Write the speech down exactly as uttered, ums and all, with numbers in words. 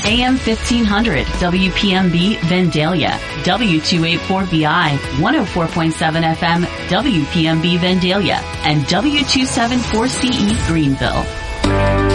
A M fifteen hundred W P M B Vandalia, W two eighty-four B I, one oh four point seven F M W P M B Vandalia, and W two seventy-four C E Greenville.